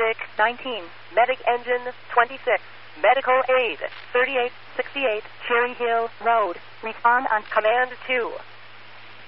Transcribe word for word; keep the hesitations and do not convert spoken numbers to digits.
Medic nineteen. Medic Engine twenty-six. Medical Aid thirty-eight sixty-eight Cherry Hill Road. Respond on Command two.